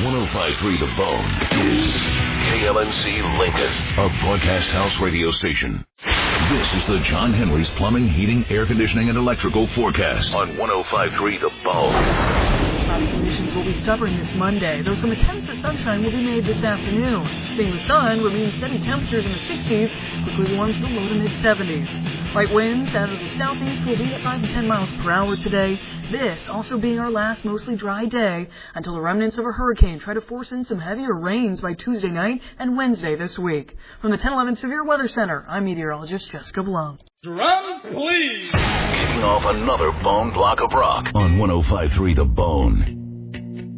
105.3 The Bone is KLNC Lincoln, a broadcast house radio station. This is the John Henry's Plumbing, Heating, Air Conditioning, and Electrical forecast on 105.3 The Bone. Cloudy conditions will be stubborn this Monday, though some attempts at sunshine will be made this afternoon. Seeing the sun will mean steady temperatures in the 60s, quickly warm to the low to mid-70s. Light winds out of the southeast will be at 5 to 10 miles per hour today. This also being our last mostly dry day until the remnants of a hurricane try to force in some heavier rains by Tuesday night and Wednesday this week. From the 1011 Severe Weather Center, I'm meteorologist Jessica Blum. Drum, please. Kicking off another Bone block of rock on 105.3 The Bone.